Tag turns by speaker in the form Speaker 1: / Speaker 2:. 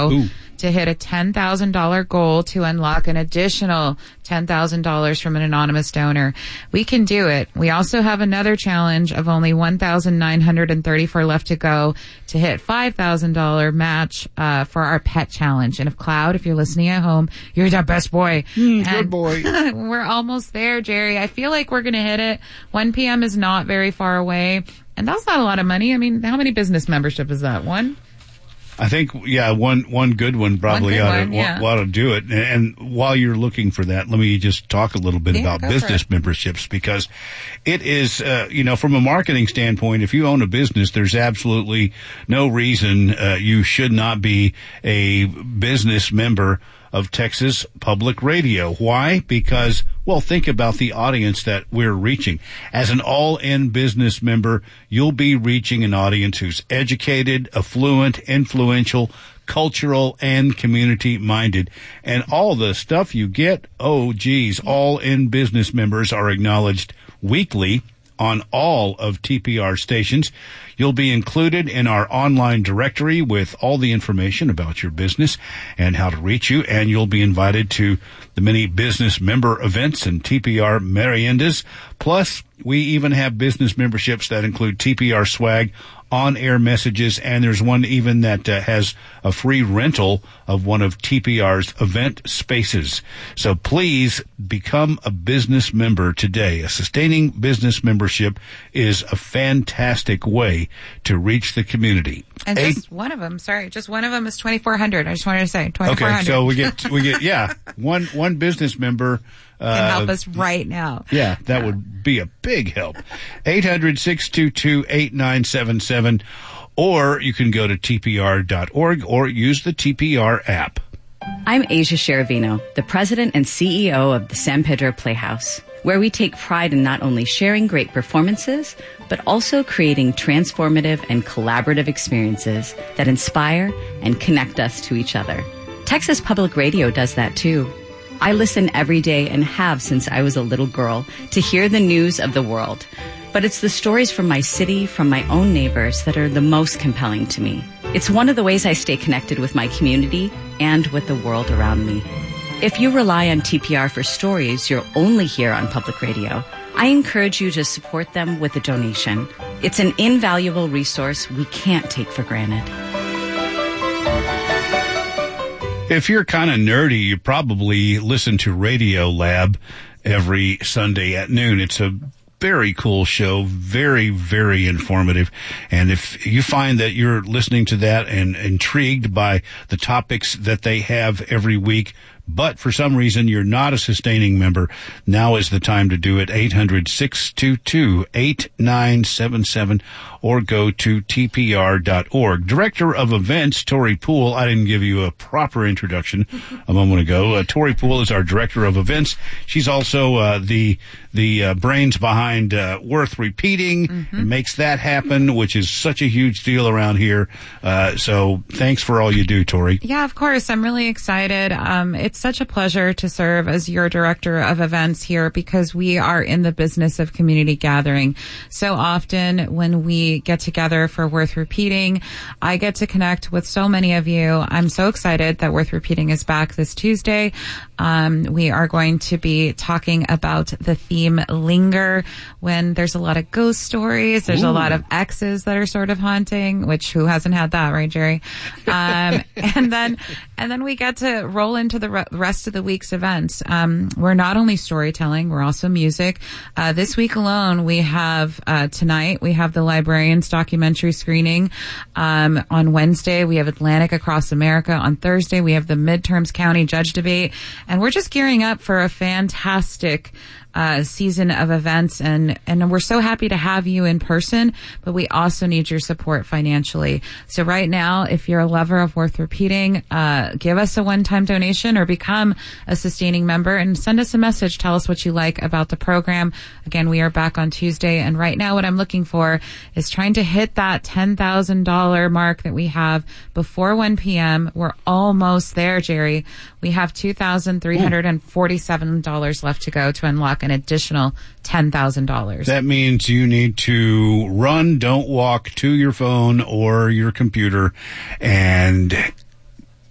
Speaker 1: go to hit a $10,000 goal to unlock an additional $10,000 from an anonymous donor. We can do it. We also have another challenge of only 1,934 left to go to hit $5,000 match for our pet challenge. And if you're listening at home, you're the best boy.
Speaker 2: Good boy.
Speaker 1: We're almost there, Jerry. I feel like we're going to hit it. 1 p.m. is not very far away. And that's not a lot of money. I mean, how many business membership is that? One?
Speaker 2: I think, one good one probably ought to do it. And while you're looking for that, let me just talk a little bit about business memberships, because it is, from a marketing standpoint, if you own a business, there's absolutely no reason you should not be a business member of Texas Public Radio. Why? Because, think about the audience that we're reaching. As an all-in business member, you'll be reaching an audience who's educated, affluent, influential, cultural, and community-minded. And all the stuff you get, all-in business members are acknowledged weekly on all of TPR stations. You'll be included in our online directory with all the information about your business and how to reach you, and you'll be invited to the many business member events and TPR meriendas. Plus, we even have business memberships that include TPR swag, on-air messages, and there's one even that has a free rental of one of TPR's event spaces. So please become a business member today. A sustaining business membership is a fantastic way to reach the community.
Speaker 1: And just one of them is $2,400. I just wanted to say $2,400.
Speaker 2: Okay, so we get one business member
Speaker 1: can help us right now.
Speaker 2: Yeah, that would be a big help. 800-622-8977, or you can go to tpr.org or use the TPR app.
Speaker 3: I'm Asia Sheravino, the president and CEO of the San Pedro Playhouse, where we take pride in not only sharing great performances, but also creating transformative and collaborative experiences that inspire and connect us to each other. Texas Public Radio does that too. I listen every day and have since I was a little girl to hear the news of the world. But it's the stories from my city, from my own neighbors, that are the most compelling to me. It's one of the ways I stay connected with my community and with the world around me. If you rely on TPR for stories you'll only hear on public radio, I encourage you to support them with a donation. It's an invaluable resource we can't take for granted.
Speaker 2: If you're kind of nerdy, you probably listen to Radio Lab every Sunday at noon. It's a very cool show, very, very informative. And if you find that you're listening to that and intrigued by the topics that they have every week, but for some reason you're not a sustaining member, now is the time to do it. 800-622-8977 or go to tpr.org. Director of Events, Tori Poole. I didn't give you a proper introduction a moment ago. Tori Poole is our Director of Events. She's also the brains behind Worth Repeating, and makes that happen, which is such a huge deal around here. So thanks for all you do, Tori.
Speaker 1: Yeah, of course. I'm really excited. It's such a pleasure to serve as your Director of Events here, because we are in the business of community gathering. So often when we get together for Worth Repeating, I get to connect with so many of you. I'm so excited that Worth Repeating is back this Tuesday. We are going to be talking about the theme Linger, when there's a lot of ghost stories. There's a lot of exes that are sort of haunting, which who hasn't had that, right, Jerry? And then we get to roll into the rest of the week's events. We're not only storytelling, we're also music. This week alone, we have, tonight, we have the Librarians documentary screening. On Wednesday, we have Atlantic Across America. On Thursday, we have the midterms county judge debate. And we're just gearing up for a fantastic season of events, and we're so happy to have you in person, but we also need your support financially. So right now, if you're a lover of Worth Repeating, give us a one-time donation or become a sustaining member and send us a message. Tell us what you like about the program. Again, we are back on Tuesday, and right now what I'm looking for is trying to hit that $10,000 mark that we have before 1 p.m. We're almost there, Jerry. We have $2,347 left to go to unlock an additional $10,000.
Speaker 2: That means you need to run, don't walk to your phone or your computer and